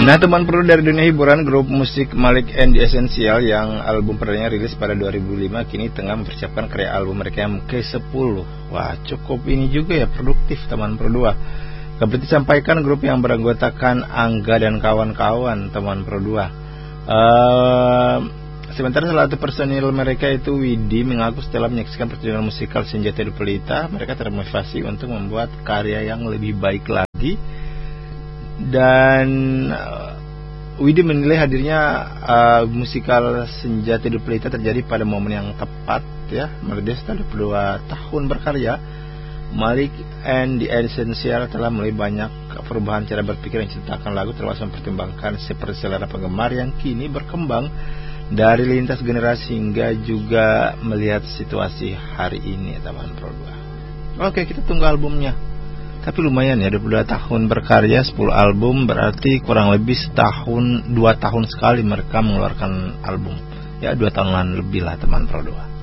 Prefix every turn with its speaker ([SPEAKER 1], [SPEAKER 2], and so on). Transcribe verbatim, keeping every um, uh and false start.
[SPEAKER 1] Nah, teman perlu dari dunia hiburan, grup musik Malik and the Essential yang album perdana rilis pada dua ribu lima kini tengah mempersiapkan karya album mereka yang ke sepuluh. Wah, cukup ini juga ya, produktif teman Pro dua. Seperti disampaikan, grup yang beranggotakan Angga dan kawan-kawan teman Pro dua. Uh, sementara salah satu personil mereka itu Widi mengaku setelah menyaksikan pertunjukan musikal Senja Teduh Pelita, mereka termotivasi untuk membuat karya yang lebih baik lagi. Dan uh, Widi menilai hadirnya uh, musikal Senja Teduh Pelita terjadi pada momen yang tepat ya. Merdeka setelah dua puluh dua tahun berkarya, Malik and the Essential telah mulai banyak perubahan cara berpikir yang menciptakan lagu, termasuk mempertimbangkan seperti selera penggemar yang kini berkembang dari lintas generasi hingga juga melihat situasi hari ini teman Pro dua. Oke, kita tunggu albumnya. Tapi lumayan ya, dua puluh dua tahun berkarya, sepuluh album, berarti kurang lebih setahun, dua tahun sekali mereka mengeluarkan album. Ya, dua tahunan lebih lah teman Pro dua.